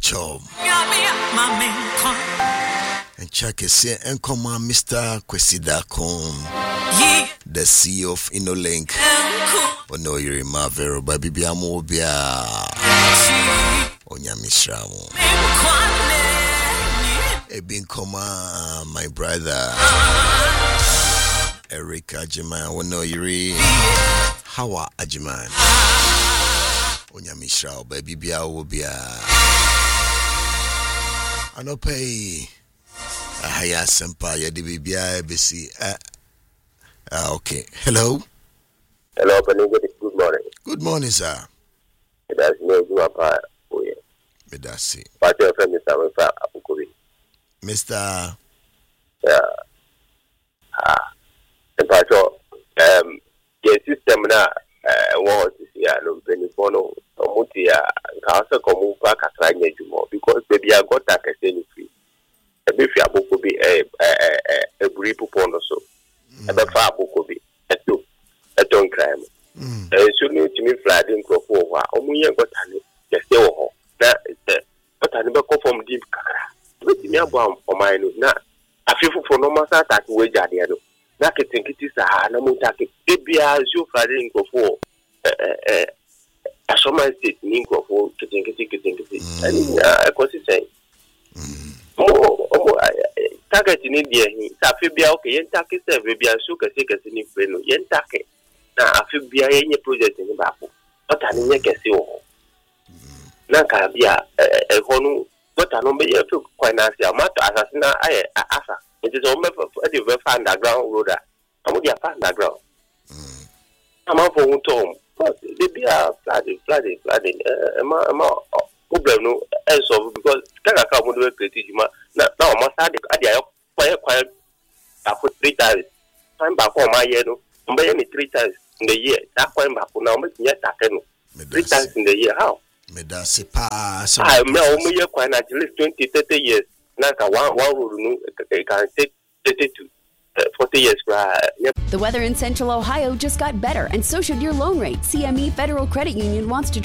Pacho. And check it, say, and come on, Mr. Kwesidakon, the CEO of InnoLink. Oh no, you remember very, baby, be a mobia. Onya Mishramo. Ebin Koma, my brother. Eric Ajiman, oh no, you read. Hawa Ajiman. Onya Mishrao, baby, be a mobia. I no pay. Haya Sempa, ya DBBI, BC. Okay. Hello. Hello, good morning. Good morning, sir. That's me, Jumapa. Medasi. Part of Mr. Wefa Apukubi. Mr. The part of the system now was no Benifono, Mutia, Casa Comupa, Catrania Jumo, because baby I got that a free. A beefy Apukubi, a brief upon or so. A befa Apukubi, a don't crime. So need to me flying Crofova, Omuya got a still. That is the but I never come from deep Kara. But in your bomb for mine, not a few for no matter that way, Jadiano. That I think it is a Hanamutaki. It be as you flying Crofo. I saw my state in Crofo, getting and I was saying. Target in India, Tafibia, okay, Yentaki, Vibia, Suka, Sika, Sinifreno, Yentaki. Now, I feel be any project in the Bapu. But I didn't get you. Naka bia honu but I don't be able to finance your matter assassin. Asa. It is all the underground road. I'm going to underground. I'm up for Tom. But they be a flooding. Problem no answer because Kaka would work with you. Now, must have the quiet. I put 3 times. Time back on my year. I'm buying 3 times in the year. That point back now, yet I can 3 times in the year. How? Medasi pa. I may at least 20-30 years. Naka one road can take 30 to 40 years. The weather in Central Ohio just got better, and so should your loan rate. CME Federal Credit Union wants to